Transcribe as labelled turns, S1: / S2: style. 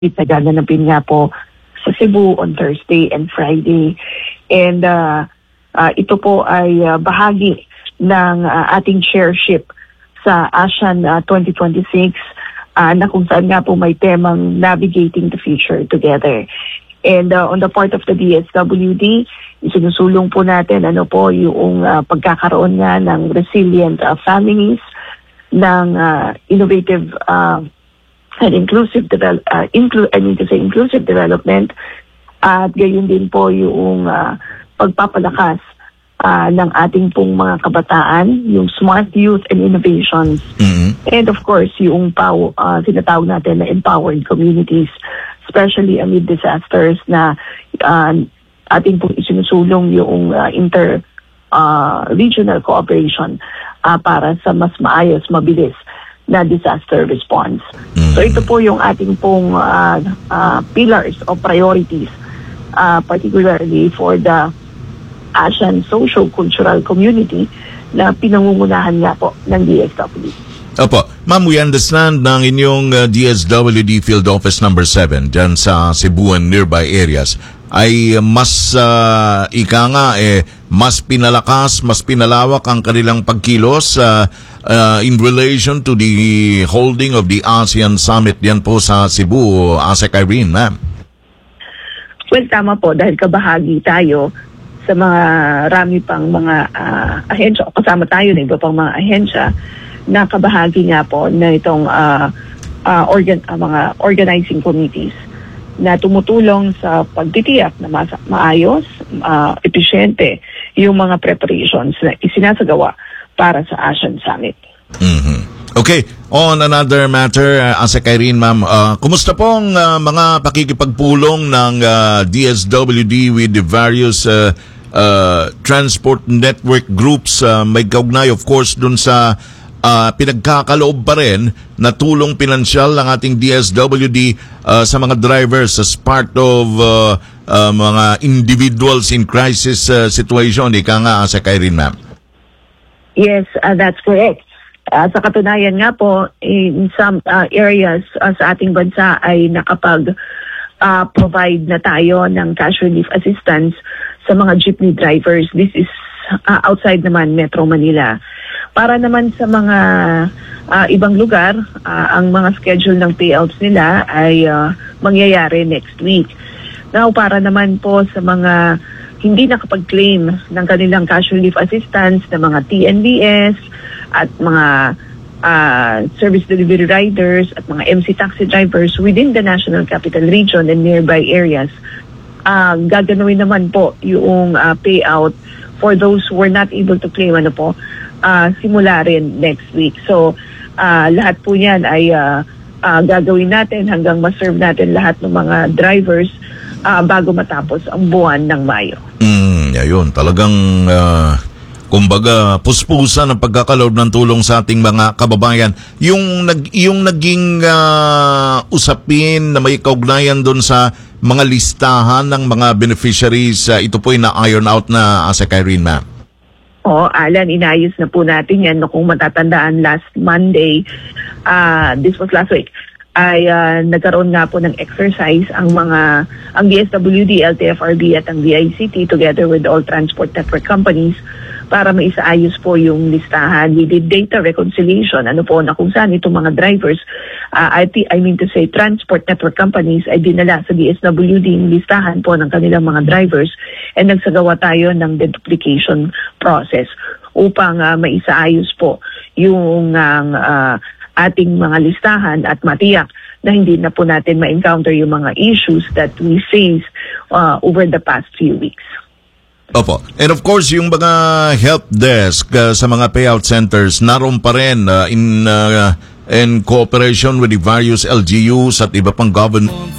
S1: gaganapin nga po sa Cebu on Thursday and Friday. And ito po ay bahagi ng ating chairship sa ASEAN 2026 na kung saan nga po may temang Navigating the Future Together. And on the part of the DSWD, isinusulong po natin yung pagkakaroon nga ng resilient families, ng innovative and inclusive inclusive development, at gayon din po yung pagpapalakas ng ating pong mga kabataan, yung smart youth and innovations. And of course, yung tinatawag natin na empowered communities, especially amid disasters na ating pong isinusulong yung inter-regional cooperation para sa mas maayos, mabilis na disaster response. So ito po yung ating pong pillars of priorities, particularly for the ASEAN social-cultural community na pinangungunahan nga po ng DSWD.
S2: Opo. Ma'am, we understand ng inyong DSWD Field Office number 7 dyan sa Cebu and nearby areas ay mas mas pinalakas, mas pinalawak ang kanilang pagkilos in relation to the holding of the ASEAN Summit yan po sa Cebu, ASEC Irene, ma'am.
S1: Well, tama po, dahil kabahagi tayo sa mga rami pang mga ahensya, o kasama tayo na iba pang mga ahensya na kabahagi nga po na itong mga organizing committees na tumutulong sa pagtitiyak na maayos, episyente yung mga preparations na isinasagawa para sa ASEAN Summit.
S2: Okay, on another matter, ASEC Irene, ma'am, kumusta pong mga pakikipagpulong ng DSWD with the various transport network groups? May kaugnay, of course, dun sa pinagkakaloob pa rin na tulong pinansyal ng ating DSWD sa mga drivers as part of mga individuals in crisis situation. Ika nga, ASEC Irene, ma'am.
S1: Yes, that's correct. Sa katunayan nga po, in some areas sa ating bansa ay nakapag-provide na tayo ng cash relief assistance sa mga jeepney drivers. This is outside naman Metro Manila. Para naman sa mga ibang lugar, ang mga schedule ng payouts nila ay mangyayari next week. Now, para naman po sa mga hindi nakapag-claim ng kanilang cash relief assistance na mga TNVS at mga service delivery riders at mga MC taxi drivers within the National Capital Region and nearby areas, gaganawin naman po yung payout for those who were not able to claim simula rin next week. So, lahat po yan ay gagawin natin hanggang ma-serve natin lahat ng mga drivers bago matapos ang buwan ng Mayo.
S2: Ayun, talagang kumbaga puspusan ang pagkakaloob ng tulong sa ating mga kababayan. Yung naging usapin na may kaugnayan doon sa mga listahan ng mga beneficiaries, ito po ay na-iron out na, ASEC Irene, ma'am.
S1: Alan, inayos na po natin yan. Kung matatandaan, last Monday, this was last week, ay nagkaroon nga po ng exercise ang DSWD, LTFRB at ang DICT together with all transport network companies para maisaayos po yung listahan. We did data reconciliation, na kung saan itong mga drivers, I mean to say transport network companies ay dinala sa DSWD yung listahan po ng kanilang mga drivers, and nagsagawa tayo ng deduplication process upang maisaayos po yung ating mga listahan at matiyak na hindi na po natin ma-encounter yung mga issues that we faced over the past few weeks.
S2: Opo. And of course, yung mga help desk sa mga payout centers, naroon pa rin in cooperation with the various LGUs at iba pang government